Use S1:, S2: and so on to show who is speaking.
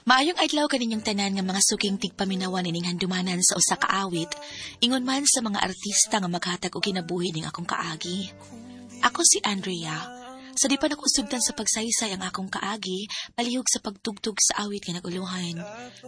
S1: Maayong adlaw kaninyong tanan nga mga suking tigpaminawan ining handumanan sa usa ka awit, ingon man sa mga artista nga maghatag og kinabuhi ning akong kaagi. Ako si Andrea. Sa di pa nakusugdan sa pagsaysay ang akong kaagi, palihog sa pagtugtog sa awit nga naguluhan.